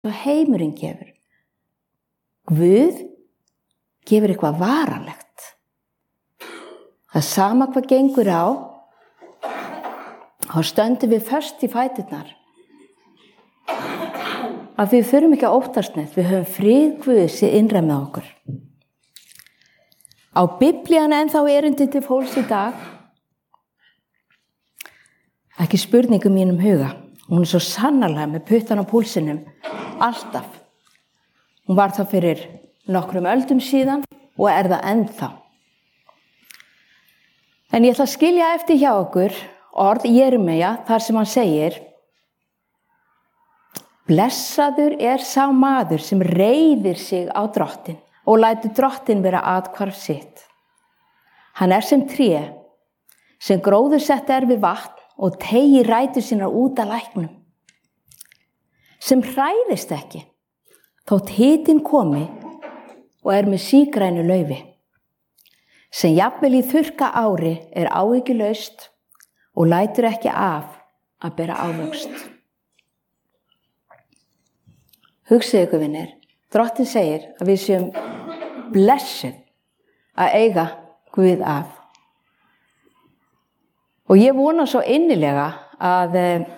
og heimurinn gefur. Guð gefur eitthvað varanlegt. Það sama hvað gengur á, þá stöndum við föst í fæturnar. Að við þurfum ekki að óttast neitt, við höfum frið Guðs í innra með okkur. Á Biblían ennþá erindi til fólks í dag, ekki spurningu mínum huga. Hún svo sannarlega með puttan á púlsinum, alltaf. Hún var það fyrir nokkrum öldum síðan og það ennþá. En ég ætla að skilja eftir hjá okkur orð Jeremíu þar sem hann segir: blessaður sá maður sem reiðir sig á Drottinn og lætur Drottinn vera athvarf sitt. Hann sem tré sem gróðursett við vatn og teygir rætur sínar út að læknum. Sem hræðist ekki, þótt hitinn komi og með sígrænu laufi. Sem jafnvel í þurrka ári áhyggjulaust og lætur ekki af að bera ávöxt. Hugsið ykkur, vinir, Drottinn segir að við séum blessuð að eiga Guð af. Og ég vona svo innilega að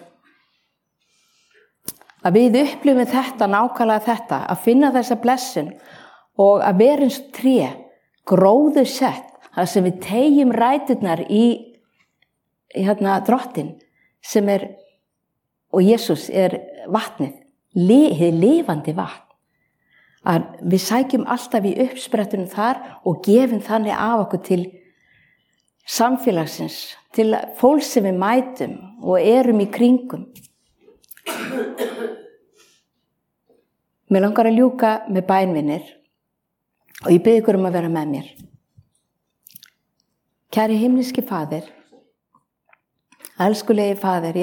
við upplifum þetta, nákvæmlega þetta, að finna þessa blessun og að vera eins og tré, gróðursett, þar sem við teygjum ræturnar í Drottinn sem og Jesús vatnið, hið lifandi vatn. Að við sækjum alltaf í uppsprettunum þar og gefum þannig af okkur til samfélagsins, til fólk sem við mætum og í kringum. Mér langar að ljúka með bænvinir og ég bið ykkur að vera með mér. Kæri himneski Faðir, elskulegi Faðir,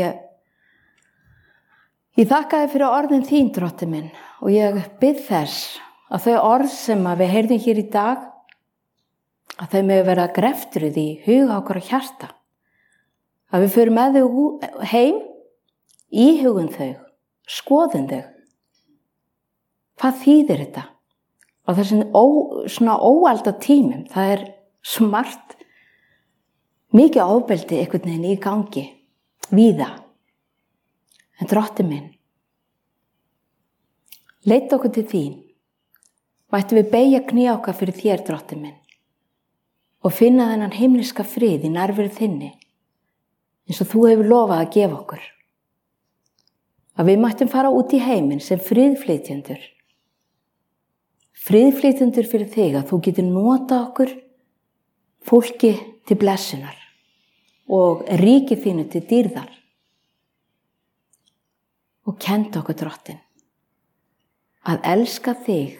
ég þakka þér fyrir orðin þín, Drottinn minn, og ég bið þess að þau orð sem við heyrðum hér í dag, að þau megi vera greftruð í huga okkar og hjarta. Að við förum með þau heim, íhugum þau, skoðum þau. Hvað þýðir þetta? Á þessum svona óalda tímum, það smart, mikið ofbeldi einhvern veginn í gangi, víða. En Drottinn minn, leit okkur til þín, mættum við beygja kné okkar fyrir þér, Drottinn minn, og finna þennan himneska frið í nærveru þinni, eins og þú hefur lofað að gefa okkur. Að við mættum fara út í heiminn sem friðflytjendur. Friðflytjendur fyrir þig, að þú getur notað okkur fólki til blessunar og ríki þínu til dýrðar. Og kennt okkur, Drottinn, að elska þig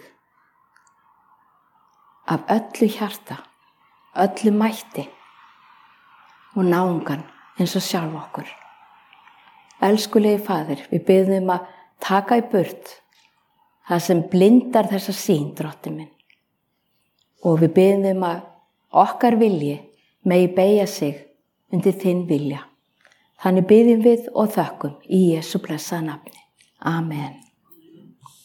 af öllu hjarta, öllu mætti og náungan eins og sjálf okkur. Elskulegi Faðir, við biðjum að taka í burt það sem blindar þessa sýn, Drottinn minn. Og við biðjum að okkar vilji megi beygja sig undir þinn vilja. Þannig biðjum við og þökkum í Jesú blessaða nafni. Amen.